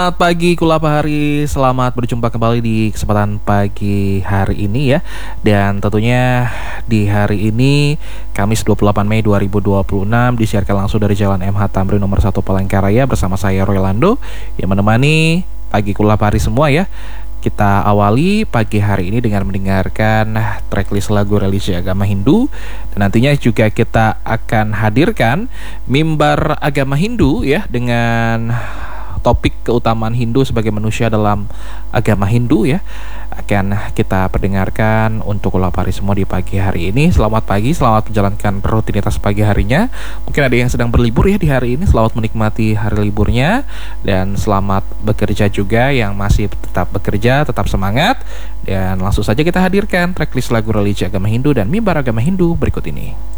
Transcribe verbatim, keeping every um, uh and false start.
Selamat pagi Kulapa Hari, selamat berjumpa kembali di kesempatan pagi hari ini ya. Dan tentunya di hari ini Kamis dua puluh delapan Mei dua ribu dua puluh enam disiarkan langsung dari Jalan M H Tamrin nomor satu Palangkaraya bersama saya Roylando yang menemani pagi Kulapa Hari semua ya. Kita awali pagi hari ini dengan mendengarkan tracklist lagu religi agama Hindu. Dan nantinya juga kita akan hadirkan mimbar agama Hindu ya, dengan topik keutamaan Hindu sebagai manusia dalam agama Hindu ya, akan kita perdengarkan untuk Kulapa Hari semua di pagi hari ini. Selamat pagi, selamat menjalankan rutinitas pagi harinya. Mungkin ada yang sedang berlibur ya di hari ini, selamat menikmati hari liburnya. Dan selamat bekerja juga yang masih tetap bekerja, tetap semangat. Dan langsung saja kita hadirkan tracklist lagu religi agama Hindu dan mimbar agama Hindu berikut ini.